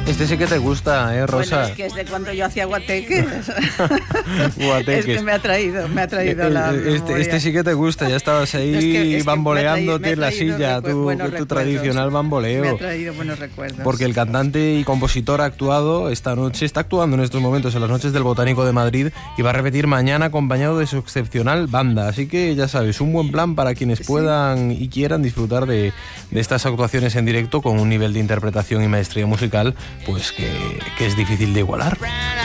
Este sí que te gusta, Rosa. Bueno, es que es de cuando yo hacía guateques. Es que me ha traído la memoria. Este sí que te gusta, ya estabas ahí bamboleándote en la silla, tu tradicional bamboleo. Me ha traído buenos recuerdos. Porque el cantante y compositor ha actuado esta noche, está actuando en estos momentos en las noches del Botánico de Madrid y va a repetir mañana acompañado de su excepcional banda. Así que ya sabes, un buen plan para quienes puedan y quieran disfrutar de estas actuaciones en directo con un nivel de interpretación y maestría musical pues que es difícil de igualar.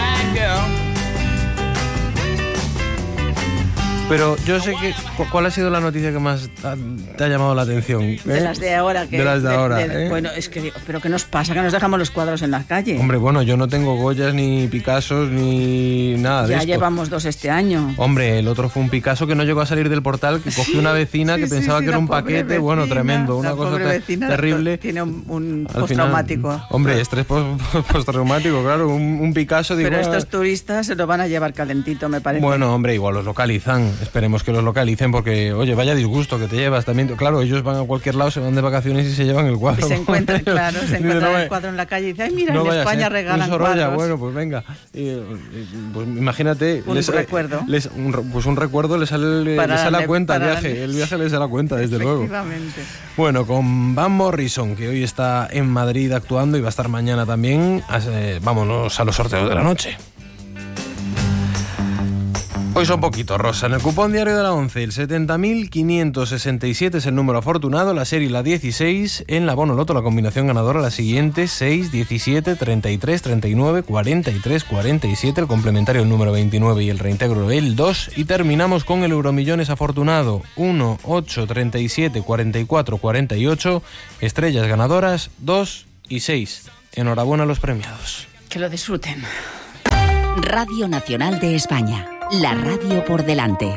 Pero yo sé que... ¿Cuál ha sido la noticia que más te ha llamado la atención? De las de ahora. De las de ahora. Bueno, es que... ¿Pero qué nos pasa? Que nos dejamos los cuadros en la calle. Hombre, bueno, yo no tengo Goyas, ni Picassos, ni nada de esto. Ya llevamos 2 este año. Hombre, el otro fue un Picasso que no llegó a salir del portal, que cogió una vecina que pensaba que era un paquete. Vecina, bueno, tremendo. Una cosa terrible. Tiene un postraumático. Hombre, estrés postraumático, claro. Un Picasso... Pero estos turistas se lo van a llevar calentito, me parece. Bueno, hombre, igual los localizan. Esperemos que los localicen porque, oye, vaya disgusto que te llevas también. Claro, ellos van a cualquier lado, se van de vacaciones y se llevan el cuadro. Y se encuentran, el cuadro en la calle y dicen, ay, mira, en España regalan cuadros. Bueno, pues venga. Pues imagínate. Un recuerdo. Un recuerdo le sale a cuenta el viaje. El viaje les sale a cuenta, desde luego. Efectivamente. Bueno, con Van Morrison, que hoy está en Madrid actuando y va a estar mañana también, vámonos a los sorteos de la noche. Hoy son poquitos, Rosa. En el cupón diario de la 11, el 70.567 es el número afortunado, la serie la 16, en la Bono Loto la combinación ganadora la siguiente, 6, 17, 33, 39, 43, 47, el complementario el número 29 y el reintegro el 2, y terminamos con el Euromillones afortunado, 1, 8, 37, 44, 48, estrellas ganadoras 2 y 6. Enhorabuena a los premiados. Que lo disfruten. Radio Nacional de España. La radio por delante.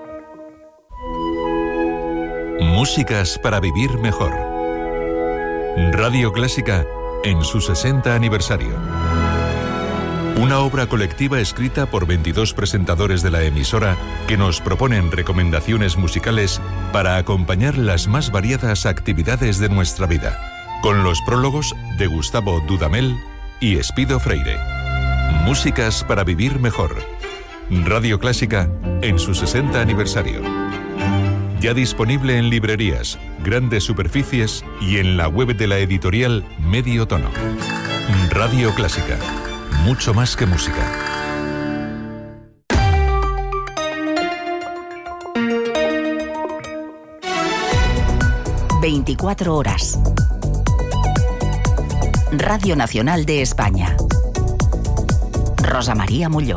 Músicas para vivir mejor. Radio Clásica en su 60 aniversario. Una obra colectiva escrita por 22 presentadores de la emisora que nos proponen recomendaciones musicales para acompañar las más variadas actividades de nuestra vida. Con los prólogos de Gustavo Dudamel y Espido Freire. Músicas para vivir mejor. Radio Clásica en su 60 aniversario. Ya disponible en librerías, grandes superficies y en la web de la editorial Medio Tono. Radio Clásica. Mucho más que música. ...24 horas. Radio Nacional de España. Rosa María Molló.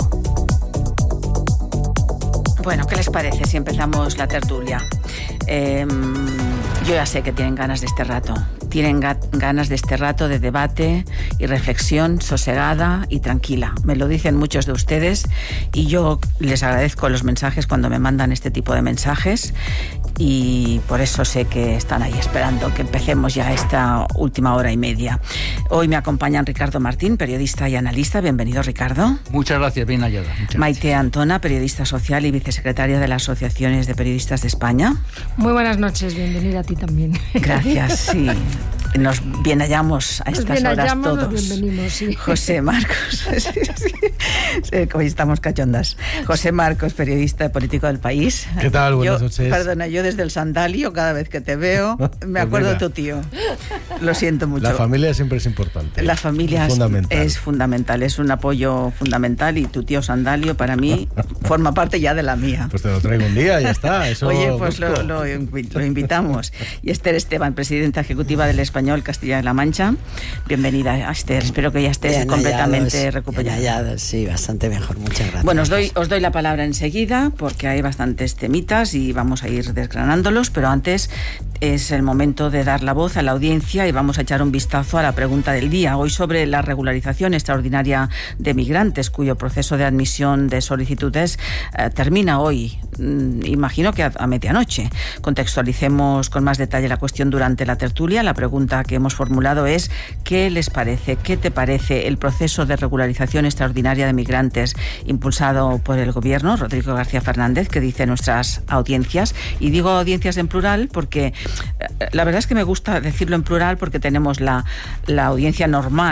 Bueno, ¿qué les parece si empezamos la tertulia? Yo ya sé que tienen ganas de este rato. Tienen ganas de este rato de debate y reflexión sosegada y tranquila. Me lo dicen muchos de ustedes y yo les agradezco los mensajes cuando me mandan este tipo de mensajes y por eso sé que están ahí esperando que empecemos ya esta última hora y media. Hoy me acompañan Ricardo Martín, periodista y analista. Bienvenido, Ricardo. Muchas gracias, bien hallada. Maite Antona, periodista social y vicesecretaria de las Asociaciones de Periodistas de España. Muy buenas noches, bienvenida a ti también. Gracias, sí. Nos bien hallamos a estas horas todos. Nos bienvenimos, sí. José Marcos, hoy estamos cachondas. José Marcos, periodista político del País. ¿Qué tal? Buenas noches. Perdona, yo desde el sandalio, cada vez que te veo, me acuerdo de tu tío. Lo siento mucho. La familia siempre es importante. La familia es fundamental, es un apoyo fundamental y tu tío Sandalio para mí forma parte ya de la mía. Pues te lo traigo un día, ya está. Eso oye, pues lo invitamos. Y Esther Esteban, presidenta ejecutiva del Español Castilla-La Mancha. Bienvenida, Esther. Espero que ya estés bien completamente recuperada. Sí, bastante mejor. Muchas gracias. Bueno, os doy la palabra enseguida porque hay bastantes temitas y vamos a ir desgranándolos, pero antes es el momento de dar la voz a la audiencia y vamos a echar un vistazo a la pregunta del día. Hoy sobre la regularización extraordinaria de migrantes, cuyo proceso de admisión de solicitudes termina hoy, imagino que a medianoche. Contextualicemos con más detalle la cuestión durante la tertulia. La pregunta que hemos formulado es: ¿qué les parece, qué te parece el proceso de regularización extraordinaria de migrantes impulsado por el Gobierno? Rodrigo García Fernández, que dice nuestras audiencias, y digo audiencias en plural porque la verdad es que me gusta decirlo en plural porque tenemos la audiencia normal,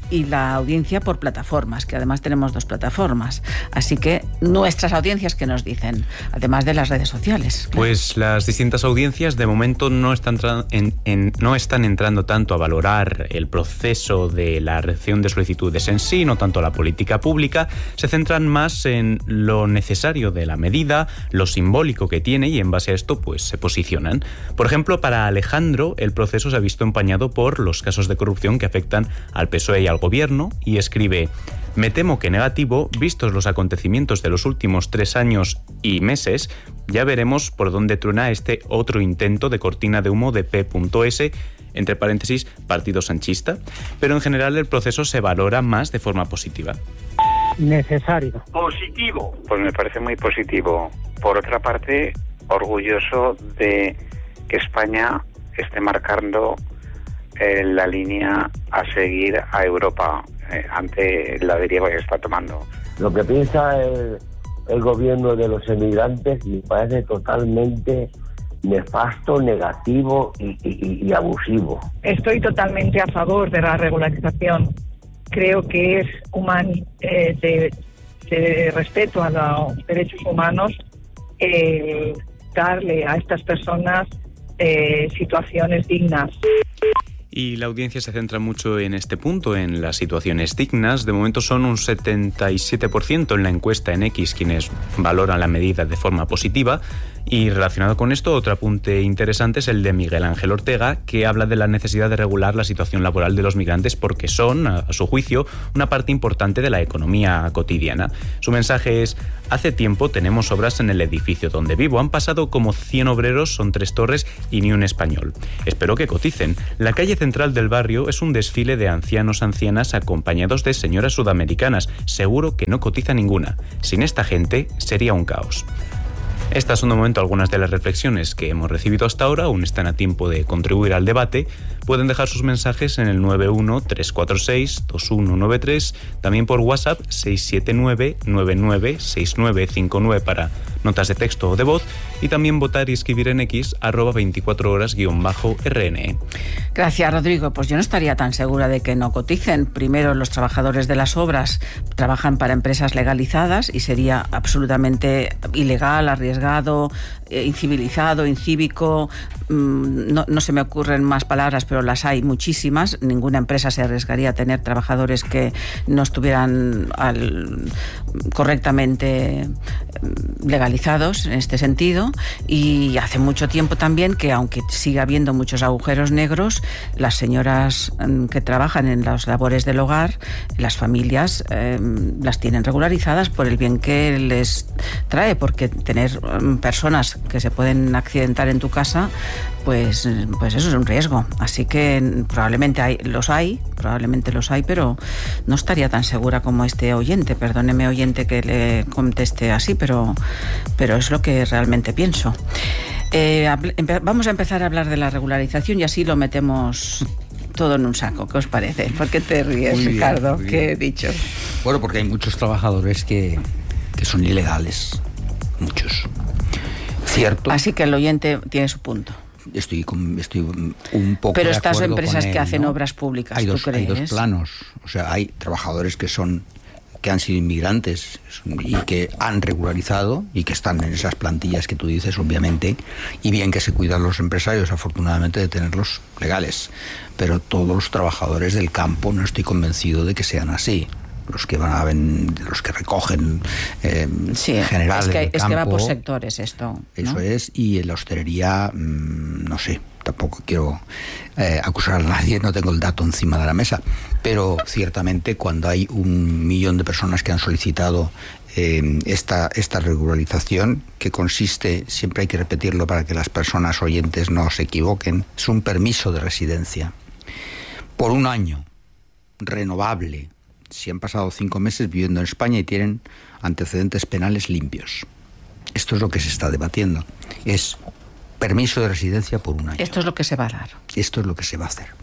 y la audiencia por plataformas, que además tenemos 2 plataformas. Así que nuestras audiencias, ¿qué nos dicen? Además de las redes sociales. Claro. Pues las distintas audiencias de momento no están entrando tanto a valorar el proceso de la recepción de solicitudes en sí, no tanto la política pública. Se centran más en lo necesario de la medida, lo simbólico que tiene, y en base a esto pues se posicionan. Por ejemplo, para Alejandro el proceso se ha visto empañado por los casos de corrupción que afectan al PSOE y al gobierno, y escribe: me temo que negativo, vistos los acontecimientos de los últimos 3 años y meses, ya veremos por dónde truena este otro intento de cortina de humo de P.S, entre paréntesis, partido sanchista, pero en general el proceso se valora más de forma positiva. Necesario. Positivo. Pues me parece muy positivo. Por otra parte, orgulloso de que España esté marcando la línea a seguir a Europa ante la deriva que está tomando. Lo que piensa el gobierno de los emigrantes me parece totalmente nefasto, negativo y abusivo. Estoy totalmente a favor de la regularización. Creo que es humano, de respeto a los derechos humanos, darle a estas personas situaciones dignas. Y la audiencia se centra mucho en este punto, en las situaciones dignas. De momento son un 77% en la encuesta en X quienes valoran la medida de forma positiva. Y relacionado con esto, otro apunte interesante es el de Miguel Ángel Ortega, que habla de la necesidad de regular la situación laboral de los migrantes porque son, a su juicio, una parte importante de la economía cotidiana. Su mensaje es: hace tiempo tenemos obras en el edificio donde vivo. Han pasado como 100 obreros, son 3 torres y ni un español. Espero que coticen. La calle central del barrio es un desfile de ancianos, ancianas acompañados de señoras sudamericanas. Seguro que no cotiza ninguna. Sin esta gente sería un caos. Estas son de momento algunas de las reflexiones que hemos recibido hasta ahora. Aún están a tiempo de contribuir al debate. Pueden dejar sus mensajes en el 91-346-2193, también por WhatsApp 679-996959 para notas de texto o de voz, y también votar y escribir en X @24horas_RNE. Gracias, Rodrigo. Pues yo no estaría tan segura de que no coticen. Primero, los trabajadores de las obras trabajan para empresas legalizadas y sería absolutamente ilegal, arriesgado, incivilizado, incívico. No se me ocurren más palabras, pero las hay muchísimas. Ninguna empresa se arriesgaría a tener trabajadores que no estuvieran correctamente legalizados en este sentido. Y hace mucho tiempo también que, aunque siga habiendo muchos agujeros negros, las señoras que trabajan en las labores del hogar, las familias las tienen regularizadas por el bien que les trae, porque tener personas que se pueden accidentar en tu casa, pues eso es un riesgo. Así que probablemente los hay, pero no estaría tan segura como este oyente. Perdóneme, oyente, que le conteste así, pero es lo que realmente pienso. Vamos a empezar a hablar de la regularización y así lo metemos todo en un saco. ¿Qué os parece? ¿Por qué te ríes, Ricardo? ¿Qué he dicho? Bueno, porque hay muchos trabajadores que son ilegales. Muchos. ¿Cierto? Así que el oyente tiene su punto. Estoy un poco pero de estas acuerdo empresas con él, que hacen ¿no? obras públicas, hay ¿tú dos planos. O sea, hay trabajadores que han sido inmigrantes y que han regularizado y que están en esas plantillas que tú dices, obviamente, y bien que se cuidan los empresarios, afortunadamente, de tenerlos legales. Pero todos los trabajadores del campo no estoy convencido de que sean así. Los que los que recogen sí, general es que va por sectores esto, ¿no? Eso es, y en la hostelería no sé, tampoco quiero acusar a nadie, no tengo el dato encima de la mesa, pero ciertamente cuando hay 1 millón de personas que han solicitado esta regularización, que consiste, siempre hay que repetirlo para que las personas oyentes no se equivoquen, es un permiso de residencia por 1 año, renovable, si han pasado 5 meses viviendo en España y tienen antecedentes penales limpios. Esto es lo que se está debatiendo. Es permiso de residencia por 1 año. Esto es lo que se va a dar. Esto es lo que se va a hacer.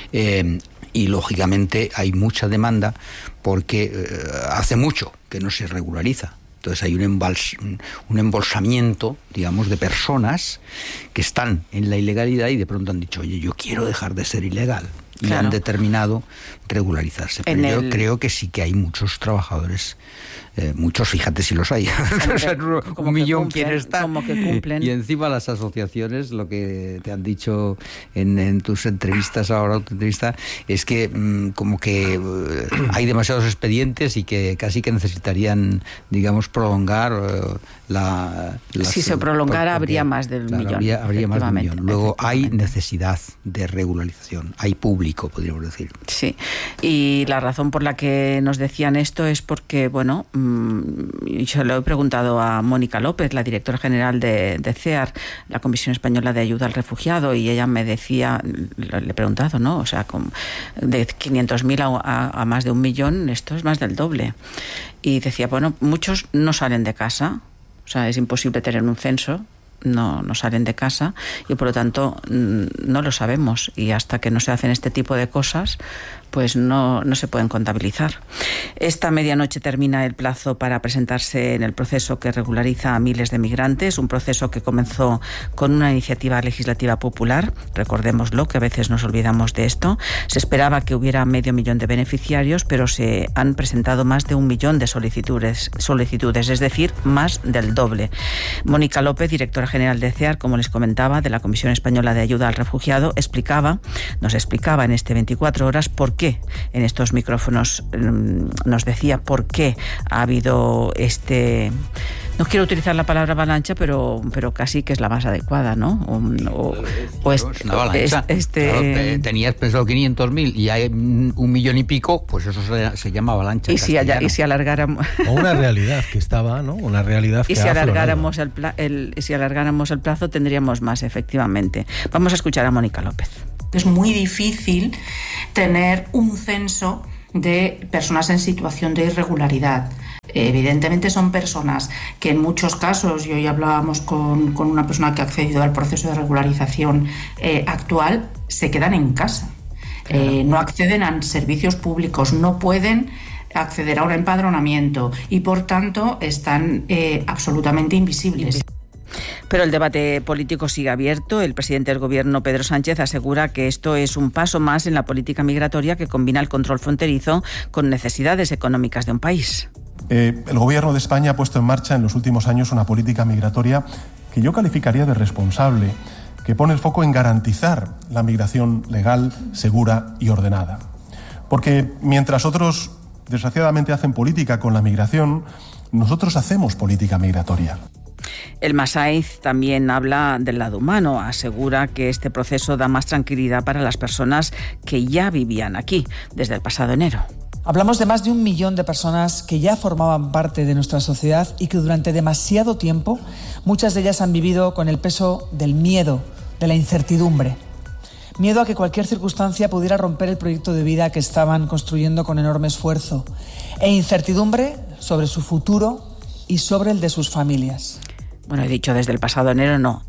Y lógicamente hay mucha demanda porque hace mucho que no se regulariza. Entonces hay un embolsamiento, digamos, de personas que están en la ilegalidad y de pronto han dicho: oye, yo quiero dejar de ser ilegal. y han determinado regularizarse. Pero yo creo que sí que hay muchos trabajadores, muchos, fíjate si los hay, un millón quiere estar, como que cumplen. Y encima las asociaciones, lo que te han dicho en tus entrevistas ahora, tu entrevista, es que como que hay demasiados expedientes y que casi que necesitarían, digamos, prolongar si se prolongara habría más del millón. Habría más del millón. Luego hay necesidad de regularización, hay público, podríamos decir. Sí, y la razón por la que nos decían esto es porque, bueno, yo le he preguntado a Mónica López, la directora general de CEAR, la Comisión Española de Ayuda al Refugiado, y ella me decía, le he preguntado, ¿no? O sea, de 500.000 a más de 1 millón, esto es más del doble. Y decía, bueno, muchos no salen de casa, o sea, es imposible tener un censo, no salen de casa y por lo tanto no lo sabemos, y hasta que no se hacen este tipo de cosas pues no se pueden contabilizar. Esta medianoche termina el plazo para presentarse en el proceso que regulariza a miles de migrantes, un proceso que comenzó con una iniciativa legislativa popular, recordémoslo, que a veces nos olvidamos de esto. Se esperaba que hubiera 500.000 de beneficiarios, pero se han presentado más de 1 millón de solicitudes, es decir, más del doble. Mónica López, directora general de CEAR, como les comentaba, de la Comisión Española de Ayuda al Refugiado, nos explicaba en este 24 horas por qué, en estos micrófonos nos decía por qué ha habido no quiero utilizar la palabra avalancha, pero casi que es la más adecuada, ¿no? Una avalancha. Claro, tenías pensado 500.000 y hay 1 millón y pico, pues eso se llama avalancha. Y si alargáramos... O una realidad que estaba, ¿no? Una realidad que si alargáramos si alargáramos el plazo tendríamos más, efectivamente. Vamos a escuchar a Mónica López. Es muy difícil tener un censo de personas en situación de irregularidad. Evidentemente son personas que en muchos casos, y hoy hablábamos con una persona que ha accedido al proceso de regularización actual, se quedan en casa. No acceden a servicios públicos, no pueden acceder a un empadronamiento y por tanto están absolutamente invisibles. Pero el debate político sigue abierto. El presidente del Gobierno, Pedro Sánchez, asegura que esto es un paso más en la política migratoria que combina el control fronterizo con necesidades económicas de un país. El Gobierno de España ha puesto en marcha en los últimos años una política migratoria que yo calificaría de responsable, que pone el foco en garantizar la migración legal, segura y ordenada. Porque mientras otros, desgraciadamente, hacen política con la migración, nosotros hacemos política migratoria. El Masaiz también habla del lado humano, asegura que este proceso da más tranquilidad para las personas que ya vivían aquí desde el pasado enero. Hablamos de más de 1 millón de personas que ya formaban parte de nuestra sociedad y que durante demasiado tiempo muchas de ellas han vivido con el peso del miedo, de la incertidumbre. Miedo a que cualquier circunstancia pudiera romper el proyecto de vida que estaban construyendo con enorme esfuerzo. E incertidumbre sobre su futuro y sobre el de sus familias. Bueno, he dicho desde el pasado enero, no.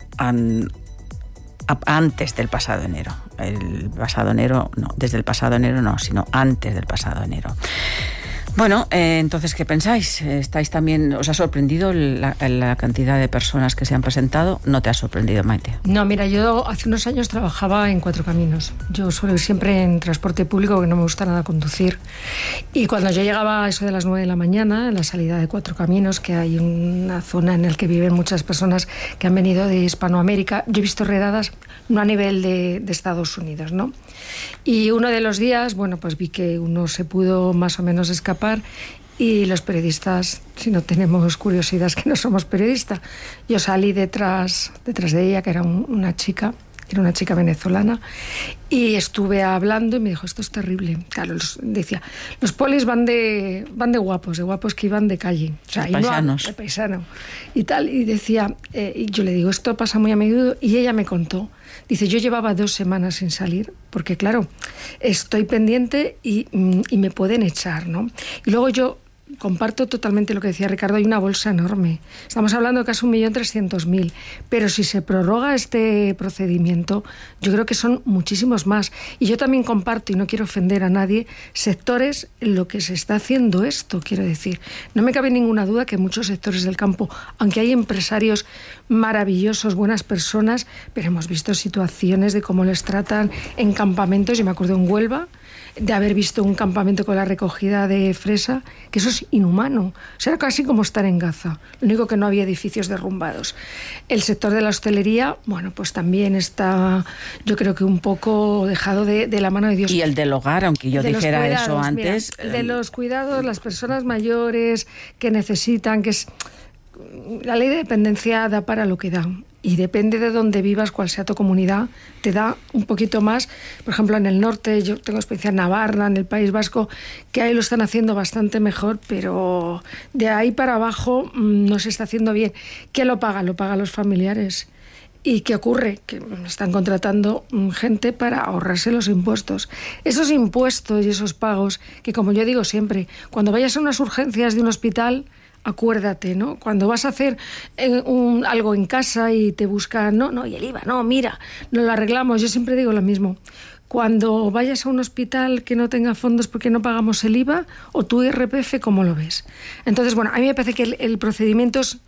Antes del pasado enero. Desde el pasado enero no, sino antes del pasado enero. Bueno, entonces, ¿qué pensáis? ¿Estáis también, os ha sorprendido la cantidad de personas que se han presentado? ¿No te ha sorprendido, Maite? No, mira, yo hace unos años trabajaba en Cuatro Caminos. Yo suelo ir siempre en transporte público porque no me gusta nada conducir. Y cuando yo llegaba a eso de las 9 de la mañana, en la salida de Cuatro Caminos, que hay una zona en la que viven muchas personas que han venido de Hispanoamérica, yo he visto redadas no a nivel de Estados Unidos, ¿no? Y uno de los días, bueno, pues vi que uno se pudo más o menos escapar y los periodistas, si no tenemos curiosidad, es que no somos periodistas. Yo salí detrás de ella, que era una chica venezolana, y estuve hablando y me dijo, esto es terrible. Claro, decía, los polis van de guapos que iban de calle. O sea, de paisano. Y tal, y decía, y yo le digo, esto pasa muy a menudo, y ella me contó. Dice, yo llevaba 2 semanas sin salir, porque claro, estoy pendiente y me pueden echar, ¿no? Y luego yo comparto totalmente lo que decía Ricardo, hay una bolsa enorme. Estamos hablando de casi 1.300.000, pero si se prorroga este procedimiento, yo creo que son muchísimos más. Y yo también comparto, y no quiero ofender a nadie, sectores en lo que se está haciendo esto, quiero decir. No me cabe ninguna duda que muchos sectores del campo, aunque hay empresarios maravillosos, buenas personas, pero hemos visto situaciones de cómo les tratan en campamentos. Yo me acuerdo en Huelva, de haber visto un campamento con la recogida de fresa, que eso es inhumano. O sea, era casi como estar en Gaza. Lo único que no había edificios derrumbados. El sector de la hostelería, bueno, pues también está, yo creo que un poco dejado de la mano de Dios. Y el del hogar, aunque yo dijera cuidados, eso antes. Mira, de los cuidados, las personas mayores que necesitan, que es... La ley de dependencia da para lo que da. Y depende de dónde vivas, cuál sea tu comunidad, te da un poquito más. Por ejemplo, en el norte, yo tengo experiencia en Navarra, en el País Vasco, que ahí lo están haciendo bastante mejor, pero de ahí para abajo no se está haciendo bien. ¿Quién lo paga? Lo pagan los familiares. ¿Y qué ocurre? Que están contratando gente para ahorrarse los impuestos. Esos impuestos y esos pagos, que como yo digo siempre, cuando vayas a unas urgencias de un hospital, acuérdate, ¿no? Cuando vas a hacer algo en casa y te buscan, no, y el IVA, no, mira, nos lo arreglamos. Yo siempre digo lo mismo. Cuando vayas a un hospital que no tenga fondos porque no pagamos el IVA, o tu IRPF, ¿cómo lo ves? Entonces, bueno, a mí me parece que el procedimiento es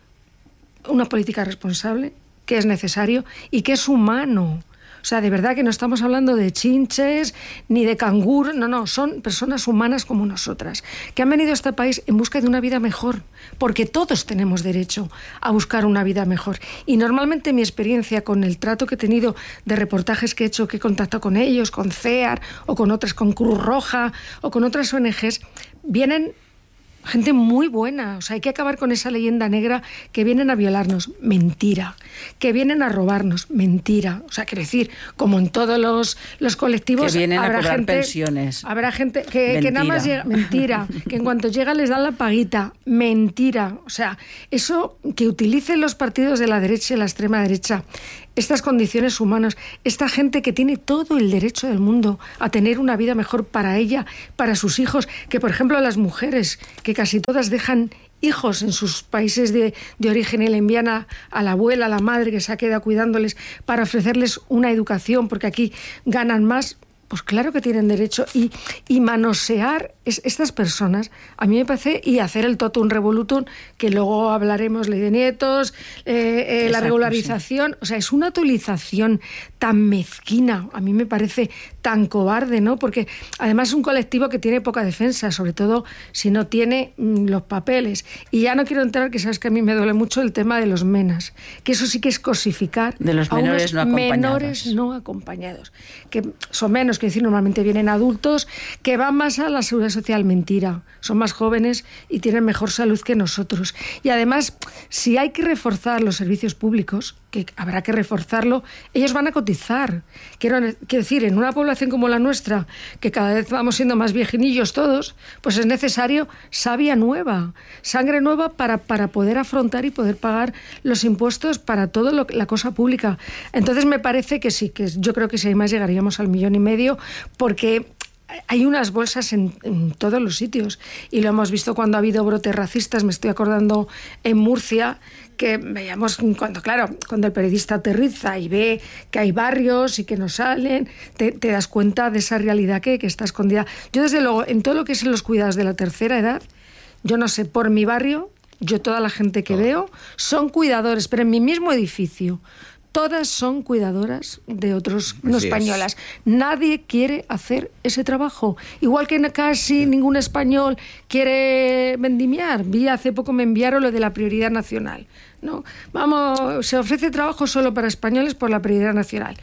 una política responsable, que es necesario y que es humano. O sea, de verdad que no estamos hablando de chinches ni de canguros, no, son personas humanas como nosotras, que han venido a este país en busca de una vida mejor, porque todos tenemos derecho a buscar una vida mejor. Y normalmente mi experiencia con el trato que he tenido de reportajes que he hecho, que he contactado con ellos, con CEAR o con otras, con Cruz Roja o con otras ONGs, vienen gente muy buena. O sea, hay que acabar con esa leyenda negra que vienen a violarnos. Mentira. Que vienen a robarnos. Mentira. O sea, quiero decir, como en todos los colectivos... Que vienen habrá a cobrar gente, pensiones. Habrá gente que nada más llega... Mentira. Que en cuanto llega les dan la paguita. Mentira. O sea, eso que utilicen los partidos de la derecha y la extrema derecha, estas condiciones humanas, esta gente que tiene todo el derecho del mundo a tener una vida mejor para ella, para sus hijos, que por ejemplo las mujeres, que casi todas dejan hijos en sus países de origen y le envían a la abuela, a la madre que se ha quedado cuidándoles para ofrecerles una educación, porque aquí ganan más. Pues claro que tienen derecho, y manosear estas personas, a mí me parece, y hacer el totum revolutum, que luego hablaremos, ley de nietos, la regularización, sí. O sea, es una utilización tan mezquina, a mí me parece tan cobarde, ¿no? Porque además es un colectivo que tiene poca defensa, sobre todo si no tiene los papeles. Y ya no quiero entrar, que sabes que a mí me duele mucho el tema de los menas, que eso sí que es cosificar de los menores a unos menores no acompañados, que son menos, que decir, normalmente vienen adultos que van más a la seguridad social. Mentira, son más jóvenes y tienen mejor salud que nosotros. Y además, si hay que reforzar los servicios públicos, que habrá que reforzarlo, ellos van a cotizar. Quiero decir, en una población como la nuestra, que cada vez vamos siendo más viejinillos todos, pues es necesario savia nueva, sangre nueva para poder afrontar y poder pagar los impuestos para toda la cosa pública. Entonces me parece que sí, que yo creo que si hay más llegaríamos al 1,5 millones, porque hay unas bolsas en todos los sitios, y lo hemos visto cuando ha habido brotes racistas. Me estoy acordando en Murcia, que veíamos cuando el periodista aterriza y ve que hay barrios y que no salen, te das cuenta de esa realidad que está escondida. Yo, desde luego, en todo lo que es los cuidados de la tercera edad, yo no sé, por mi barrio, yo toda la gente que veo son cuidadores, pero en mi mismo edificio todas son cuidadoras de otros, no españolas. Nadie quiere hacer ese trabajo. Igual que casi ningún español quiere vendimiar. Hace poco me enviaron lo de la prioridad nacional, ¿no? Vamos, se ofrece trabajo solo para españoles por la prioridad nacional.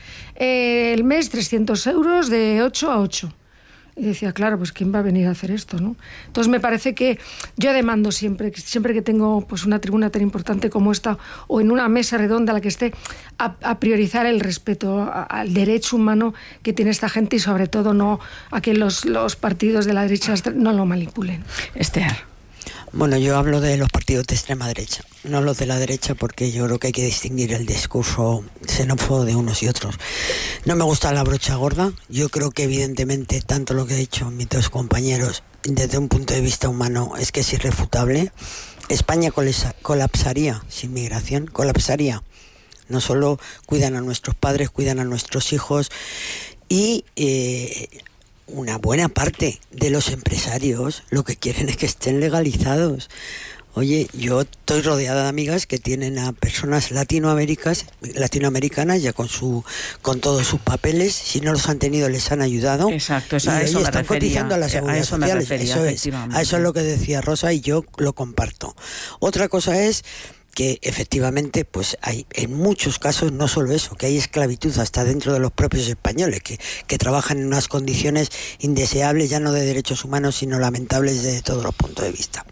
El mes 300 euros de 8 a 8. Y decía, claro, pues ¿quién va a venir a hacer esto, no? Entonces me parece que yo demando siempre que tengo pues una tribuna tan importante como esta, o en una mesa redonda a la que esté, a priorizar el respeto al derecho humano que tiene esta gente, y sobre todo no a que los partidos de la derecha no lo manipulen. Esther. Bueno, yo hablo de los partidos de extrema derecha, no los de la derecha, porque yo creo que hay que distinguir el discurso xenófobo de unos y otros. No me gusta la brocha gorda. Yo creo que evidentemente tanto lo que ha dicho mis dos compañeros desde un punto de vista humano es que es irrefutable. España colapsaría sin migración, colapsaría. No solo cuidan a nuestros padres, cuidan a nuestros hijos y una buena parte de los empresarios lo que quieren es que estén legalizados. Oye, yo estoy rodeada de amigas que tienen a personas latinoamericanas ya con todos sus papeles. Si no los han tenido, les han ayudado. Exacto, y hoy están cotizando a la seguridad social. A eso es lo que decía Rosa y yo lo comparto. Otra cosa es que efectivamente pues hay en muchos casos no solo eso, que hay esclavitud hasta dentro de los propios españoles que trabajan en unas condiciones indeseables, ya no de derechos humanos sino lamentables desde todos los puntos de vista.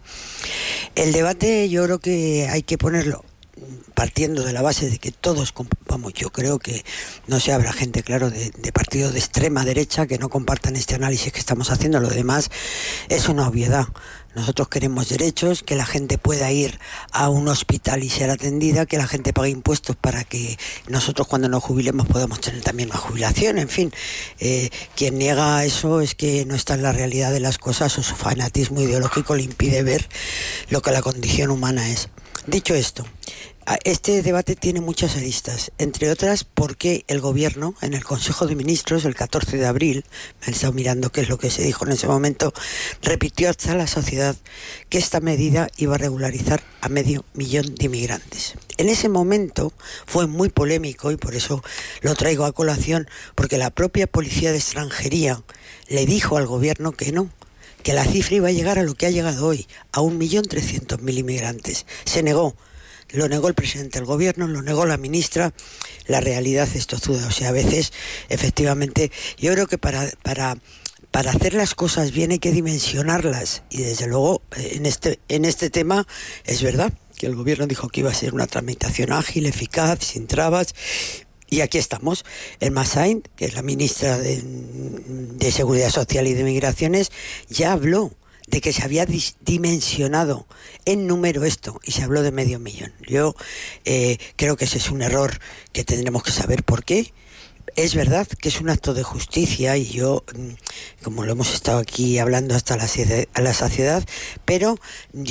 El debate yo creo que hay que ponerlo partiendo de la base de que todos, vamos, yo creo que no sé, habrá gente, claro, de partidos de extrema derecha que no compartan este análisis que estamos haciendo. Lo demás es una obviedad. Nosotros queremos derechos, que la gente pueda ir a un hospital y ser atendida, que la gente pague impuestos para que nosotros cuando nos jubilemos podamos tener también una jubilación. En fin, quien niega eso es que no está en la realidad de las cosas o su fanatismo ideológico le impide ver lo que la condición humana es. Dicho esto, este debate tiene muchas aristas, entre otras porque el Gobierno, en el Consejo de Ministros, el 14 de abril, me he estado mirando qué es lo que se dijo en ese momento, repitió hasta la sociedad que esta medida iba a regularizar a 500.000 de inmigrantes. En ese momento fue muy polémico y por eso lo traigo a colación, porque la propia Policía de Extranjería le dijo al Gobierno que no, que la cifra iba a llegar a lo que ha llegado hoy, a 1.300.000 inmigrantes. Se negó. Lo negó el presidente del Gobierno, lo negó la ministra. La realidad es tozuda. O sea, a veces, efectivamente, yo creo que para hacer las cosas bien hay que dimensionarlas. Y desde luego, en este tema, es verdad que el Gobierno dijo que iba a ser una tramitación ágil, eficaz, sin trabas. Y aquí estamos. Emma Sainz, que es la ministra de Seguridad Social y de Migraciones, ya habló de que se había dimensionado en número esto y se habló de 500.000. Yo creo que ese es un error que tendremos que saber por qué. Es verdad que es un acto de justicia y yo, como lo hemos estado aquí hablando hasta la saciedad, pero yo